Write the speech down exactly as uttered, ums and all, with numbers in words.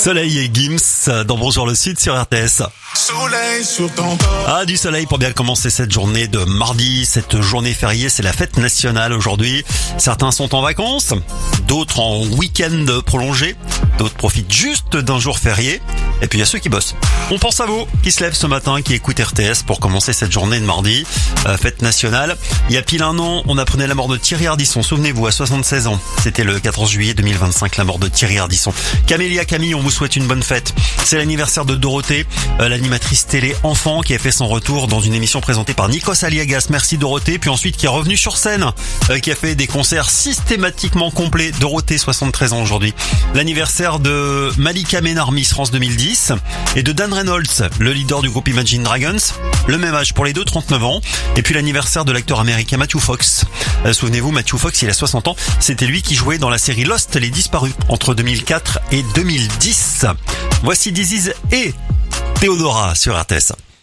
Soleil et Gims dans Bonjour le Sud sur R T S. Soleil sur ton corps. Ah, du soleil pour bien commencer cette journée de mardi. Cette journée fériée, c'est la fête nationale aujourd'hui. Certains sont en vacances, d'autres en week-end prolongé, d'autres profitent juste d'un jour férié. Et puis il y a ceux qui bossent. On pense à vous qui se lèvent ce matin, qui écoutent R T S pour commencer cette journée de mardi. Euh, fête nationale. Il y a pile un an, on apprenait la mort de Thierry Ardisson. Souvenez-vous, à soixante-seize ans. C'était le quatorze juillet deux mille vingt-cinq, la mort de Thierry Ardisson. Camélia, Camille, on vous souhaite une bonne fête. C'est l'anniversaire de Dorothée, euh, l'animatrice télé enfant qui a fait son retour dans une émission présentée par Nikos Aliagas. Merci Dorothée. Puis ensuite qui est revenue sur scène, euh, qui a fait des concerts systématiquement complets. Dorothée, soixante-treize ans aujourd'hui. L'anniversaire de Malika Ménard, Miss France deux mille dix. Et de Dan Reynolds, le leader du groupe Imagine Dragons. Le même âge pour les deux, trente-neuf ans. Et puis l'anniversaire de l'acteur américain Matthew Fox. Euh, souvenez-vous, Matthew Fox, il a soixante ans. C'était lui qui jouait dans la série Lost, Les Disparus, entre deux mille quatre et deux mille dix. Voici This Is et Théodora sur R T S.